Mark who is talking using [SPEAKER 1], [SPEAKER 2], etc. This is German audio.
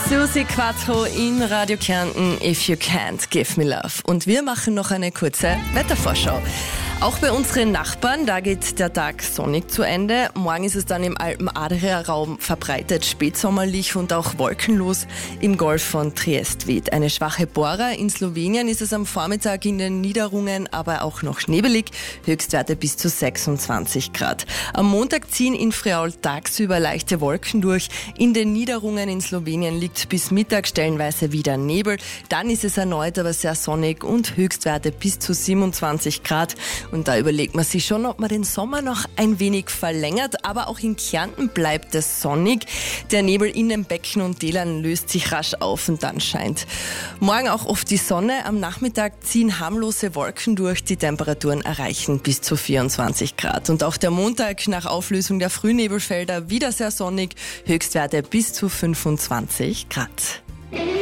[SPEAKER 1] Susi Quattro in Radio Kärnten, If You Can't Give Me Love. Und wir machen noch eine kurze Wettervorschau. Auch bei unseren Nachbarn, da geht der Tag sonnig zu Ende. Morgen ist es dann im Alpen-Adria-Raum verbreitet spätsommerlich und auch wolkenlos im Golf von Triest weht eine schwache Bora. In Slowenien ist es am Vormittag in den Niederungen aber auch noch nebelig, Höchstwerte bis zu 26 Grad. Am Montag ziehen in Friaul tagsüber leichte Wolken durch. In den Niederungen in Slowenien liegt bis Mittag stellenweise wieder Nebel. Dann ist es erneut aber sehr sonnig und Höchstwerte bis zu 27 Grad. Und da überlegt man sich schon, ob man den Sommer noch ein wenig verlängert. Aber auch in Kärnten bleibt es sonnig. Der Nebel in den Becken und Tälern löst sich rasch auf und dann scheint morgen auch oft die Sonne. Am Nachmittag ziehen harmlose Wolken durch. Die Temperaturen erreichen bis zu 24 Grad. Und auch der Montag nach Auflösung der Frühnebelfelder wieder sehr sonnig. Höchstwerte bis zu 25 Grad.